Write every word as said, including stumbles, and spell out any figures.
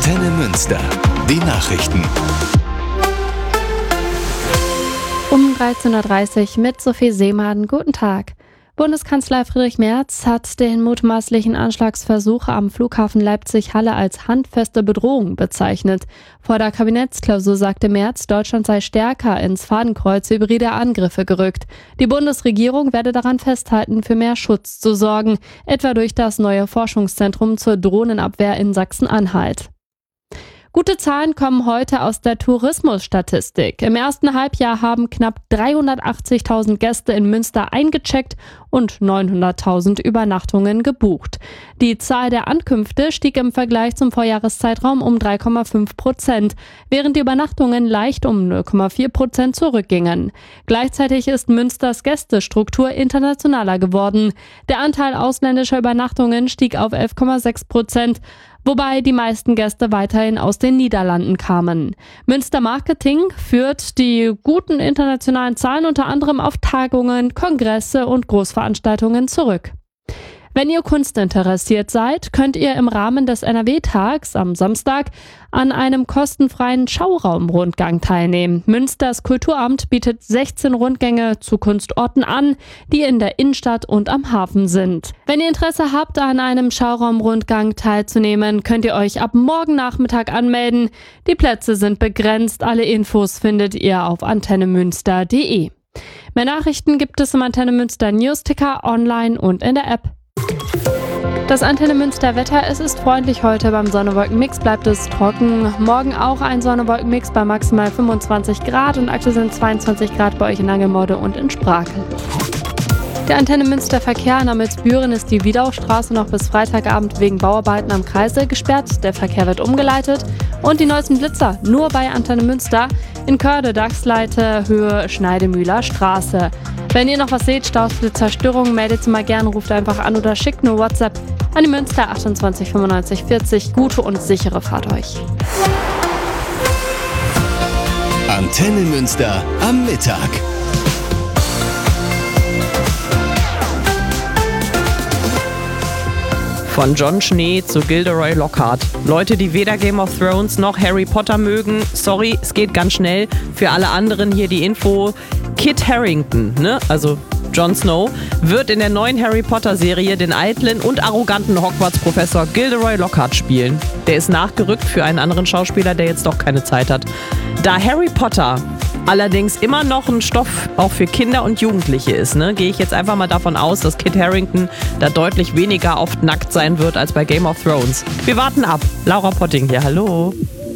Antenne Münster. Die Nachrichten. Um dreizehn Uhr dreißig mit Sophie Seemann. Guten Tag. Bundeskanzler Friedrich Merz hat den mutmaßlichen Anschlagsversuch am Flughafen Leipzig-Halle als handfeste Bedrohung bezeichnet. Vor der Kabinettsklausur sagte Merz, Deutschland sei stärker ins Fadenkreuz hybrider Angriffe gerückt. Die Bundesregierung werde daran festhalten, für mehr Schutz zu sorgen, etwa durch das neue Forschungszentrum zur Drohnenabwehr in Sachsen-Anhalt. Gute Zahlen kommen heute aus der Tourismusstatistik. Im ersten Halbjahr haben knapp dreihundertachtzigtausend Gäste in Münster eingecheckt und neunhunderttausend Übernachtungen gebucht. Die Zahl der Ankünfte stieg im Vergleich zum Vorjahreszeitraum um drei Komma fünf Prozent, während die Übernachtungen leicht um null Komma vier Prozent zurückgingen. Gleichzeitig ist Münsters Gästestruktur internationaler geworden. Der Anteil ausländischer Übernachtungen stieg auf elf Komma sechs Prozent. Wobei die meisten Gäste weiterhin aus den Niederlanden kamen. Münster Marketing führt die guten internationalen Zahlen unter anderem auf Tagungen, Kongresse und Großveranstaltungen zurück. Wenn ihr kunstinteressiert seid, könnt ihr im Rahmen des N R W-Tags am Samstag an einem kostenfreien Schauraumrundgang teilnehmen. Münsters Kulturamt bietet sechzehn Rundgänge zu Kunstorten an, die in der Innenstadt und am Hafen sind. Wenn ihr Interesse habt, an einem Schauraumrundgang teilzunehmen, könnt ihr euch ab morgen Nachmittag anmelden. Die Plätze sind begrenzt. Alle Infos findet ihr auf antennemünster punkt de. Mehr Nachrichten gibt es im Antenne Münster Newsticker, online und in der App. Das Antenne Münster Wetter, es ist freundlich heute. Beim Sonne-Wolken-Mix bleibt es trocken. Morgen auch ein Sonne-Wolken-Mix bei maximal fünfundzwanzig Grad und aktuell sind zweiundzwanzig Grad bei euch in Langemode und in Sprakel. Der Antenne Münster Verkehr an der Milzbüren ist die Wiedaustraße noch bis Freitagabend wegen Bauarbeiten am Kreisel gesperrt. Der Verkehr wird umgeleitet. Und die neuesten Blitzer nur bei Antenne Münster in Körde, Dachsleite, Höhe Schneidemühler Straße. Wenn ihr noch was seht, Staus, Blitzer, Störungen, meldet sie mal gerne, ruft einfach an oder schickt nur WhatsApp an die Münster achtundzwanzig fünfundneunzig vierzig. Gute und sichere Fahrt euch. Antenne Münster am Mittag. Von Jon Schnee zu Gilderoy Lockhart. Leute, die weder Game of Thrones noch Harry Potter mögen, sorry, es geht ganz schnell. Für alle anderen hier die Info. Kit Harington, ne, also Jon Snow, wird in der neuen Harry Potter Serie den eitlen und arroganten Hogwarts-Professor Gilderoy Lockhart spielen. Der ist nachgerückt für einen anderen Schauspieler, der jetzt doch keine Zeit hat. Da Harry Potter allerdings immer noch ein Stoff auch für Kinder und Jugendliche ist, ne, gehe ich jetzt einfach mal davon aus, dass Kit Harington da deutlich weniger oft nackt sein wird als bei Game of Thrones. Wir warten ab. Laura Potting hier, hallo.